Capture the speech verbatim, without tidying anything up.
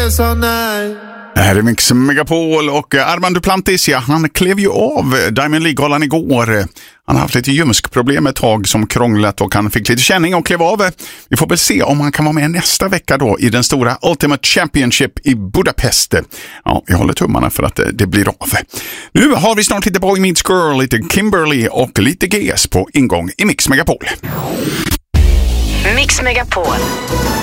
que sa nej. Det här är Mix Megapol och Armand Duplantis, ja, han klev ju av Diamond League-galan igår. Han har haft lite ljumskproblem ett tag som krånglat och han fick lite känning och klev av. Vi får väl se om han kan vara med nästa vecka då i den stora Ultimate Championship i Budapest. Ja, vi håller tummarna för att det blir av. Nu har vi snart lite Boy Meets Girl, lite Kimberly och lite G S på ingång i Mix Megapol. Mix Megapol.